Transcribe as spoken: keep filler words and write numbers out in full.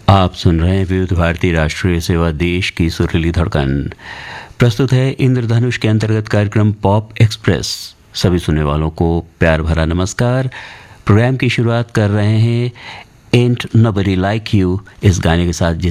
आप सुन रहे हैं विविध भारती राष्ट्रीय सेवा, देश की सुरीली धड़कन। प्रस्तुत है इंद्रधनुष के अंतर्गत कार्यक्रम पॉप एक्सप्रेस। सभी सुनने वालों को प्यार भरा नमस्कार। प्रोग्राम की शुरुआत कर रहे हैं एंट नोबडी लाइक यू इस गाने के साथ,